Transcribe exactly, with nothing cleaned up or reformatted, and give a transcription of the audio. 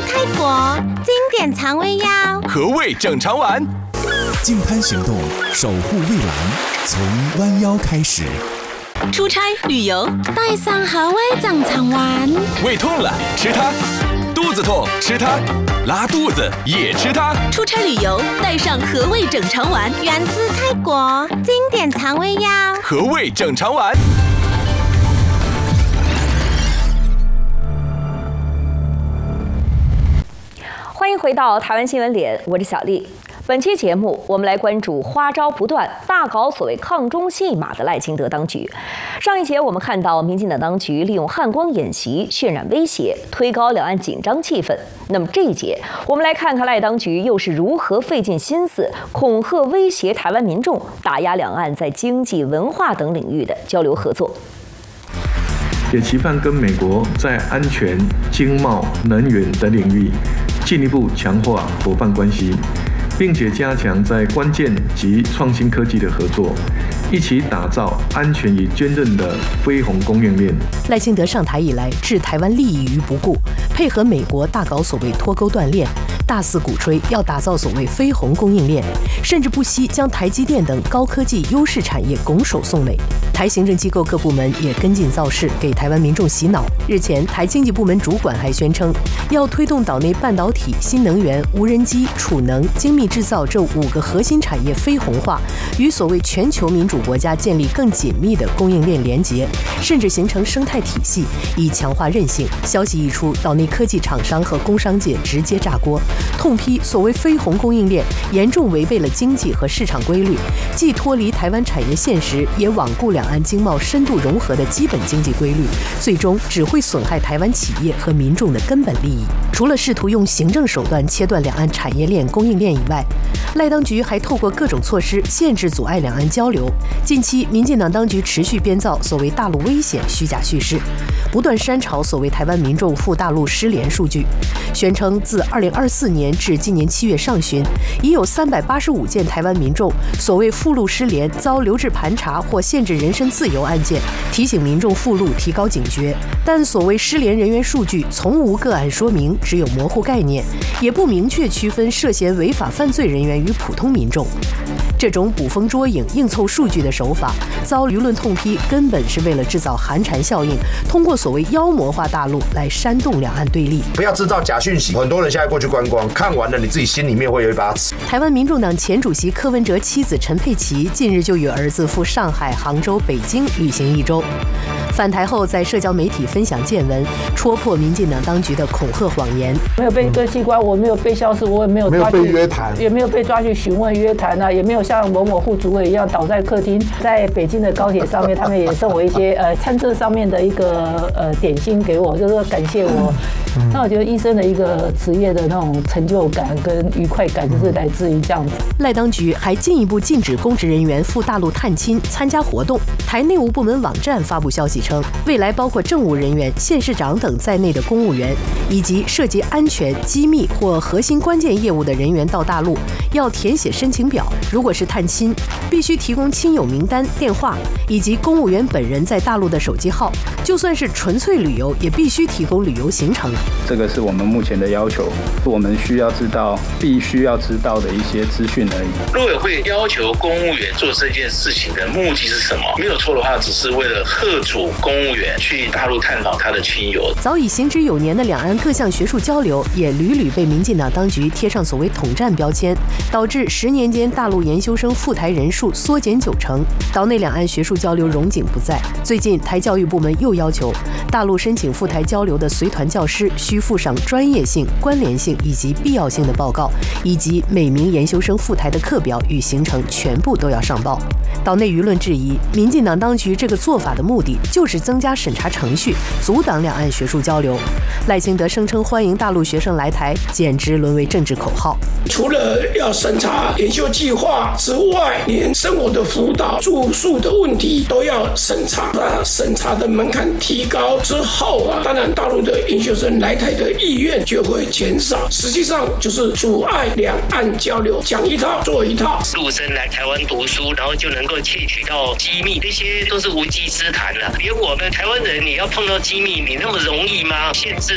泰国经典肠胃药。 何谓整肠丸？ 净滩行动，守护未来，从弯腰开始。 出差旅游， 带上何谓整肠丸。 胃痛了，吃它；肚子痛，吃它；拉肚子也吃它。 出差旅游，带上何谓整肠丸， 源自泰国经典肠胃药。 何谓整肠丸？ 欢迎回到台湾新闻联，我是小丽。本期节目，我们来关注花招不断、大搞所谓抗中戏码的赖清德当局。上一节我们看到，民进党当局利用汉光演习渲染威胁，推高两岸紧张气氛。那么这一节，我们来看看赖当局又是如何费尽心思恐吓威胁台湾民众，打压两岸在经济、文化等领域的交流合作。 也期盼跟美国在安全、经贸、能源等领域进一步强化伙伴关系，并且加强在关键及创新科技的合作，一起打造安全与坚韧的飞鸿供应链。 赖清德上台以来，置台湾利益于不顾，配合美国大搞所谓脱钩断链，大肆鼓吹要打造所谓飞鸿供应链，甚至不惜将台积电等高科技优势产业拱手送美。台行政机构各部门也跟进造势，给台湾民众洗脑。日前，台经济部门主管还宣称，要推动岛内半导体、新能源、无人机、储能、精密制造这五个核心产业飞鸿化，与所谓全球民主国家建立更紧密的供应链连结，甚至形成生态体系，以强化韧性。消息一出，岛内科技厂商和工商界直接炸锅，痛批所谓飞鸿供应链严重违背了经济和市场规律，既脱离台湾产业现实，也罔顾两岸经贸深度融合的基本经济规律，最终只会损害台湾企业和民众的根本利益。除了试图用行政手段切断两岸产业链、供应链以外，赖当局还透过各种措施限制、阻碍两岸交流。近期，民进党当局持续编造所谓大陆危险虚假叙事，不断删抄所谓台湾民众赴大陆失联数据，宣称自二零二四年至今年七月上旬，已有三百八十五件台湾民众所谓赴陆失联遭留置盘查或限制人身自由案件，提醒民众赴陆提高警觉。但所谓失联人员数据从无个案说明，只有模糊概念，也不明确区分涉嫌违法犯罪人员与普通民众。这种捕风捉影、硬凑数据的手法，遭舆论痛批，根本是为了制造寒蝉效应，通过所谓妖魔化大陆来煽动两岸对立。 不要制造假讯息，很多人现在过去观光，看完了你自己心里面会有一把尺。 台湾民众党前主席柯文哲妻子陈佩琪近日就与儿子赴上海、杭州、北京旅行一周。返台后，在社交媒体分享见闻，戳破民进党当局的恐吓谎言。 没有被割器官，我没有被消失，我也没有抓去没有被约谈， 也没有被抓去询问约谈啊，也没有像某某副主委一样倒在客厅。在北京的高铁上面，他们也送我一些呃餐车上面的一个呃点心给我，就是说感谢我。那我觉得医生的一个职业的那种成就感跟愉快感，就是来自于这样子。 赖当局还进一步禁止公职人员赴大陆探亲、参加活动。台内务部门网站发布消息称，未来包括政务人员、县市长等在内的公务员，以及涉及安全、机密或核心关键业务的人员到大陆，要填写申请表。如果是探亲，必须提供亲友名单、电话，以及公务员本人在大陆的手机号。就算是纯粹旅游，也必须提供旅游行程。 这个是我们目前的要求，我们需要知道、必须要知道的一些资讯而已。 陆委会要求公务员做这件事情的目的是什么？没有错的话，只是为了吓阻公务员去大陆探访他的亲友。 早已行之有年的两岸各项学术交流，也屡屡被民进党当局贴上所谓统战标签，导致十年间大陆研修生赴台人数缩减九成，岛内两岸学术交流荣景不再。最近，台教育部门又要求大陆申请赴台交流的随团教师需附上专业性、关联性以及必要性的报告，以及每名研修生赴台的课表与行程全部都要上报。岛内舆论质疑，民进党当局这个做法的目的就是增加审查程序，阻挡两岸学术交流。赖清德声称欢迎大陆学生来台，简直沦为政治口号。 除了要审查研修计划之外，连生活的辅导、住宿的问题都要审查。把审查的门槛提高之后啊，当然大陆的研究生来台的意愿就会减少，实际上就是阻碍两岸交流，讲一套做一套。 陆生来台湾读书，然后就能够窃取到机密，这些都是无稽之谈了。连我们台湾人，你要碰到机密，你那么容易吗？限制